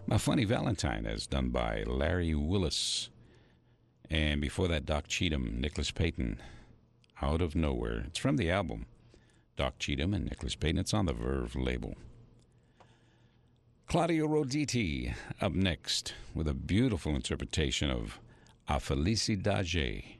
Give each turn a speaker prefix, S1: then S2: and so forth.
S1: A Funny Valentine, as done by Larry Willis. And before that, Doc Cheatham, Nicholas Payton, Out of Nowhere. It's from the album Doc Cheatham and Nicholas Payton. It's on the Verve label. Claudio Roditi up next with a beautiful interpretation of A Felicidade.